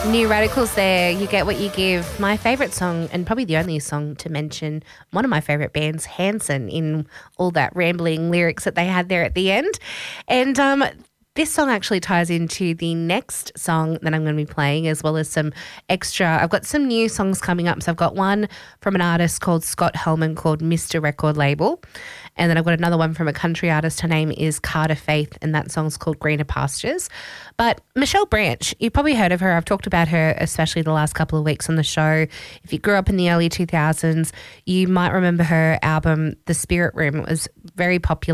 New Radicals there, You Get What You Give. My favourite song, and probably the only song to mention one of my favourite bands, Hanson, in all that rambling lyrics that they had there at the end. And this song actually ties into the next song that I'm going to be playing, as well as some extra. I've got some new songs coming up. So I've got one from an artist called Scott Hellman called Mr. Record Label. And then I've got another one from a country artist. Her name is Carter Faith, and that song's called Greener Pastures. But Michelle Branch, you've probably heard of her. I've talked about her, especially the last couple of weeks on the show. If you grew up in the early 2000s, you might remember her album, The Spirit Room. It was very popular.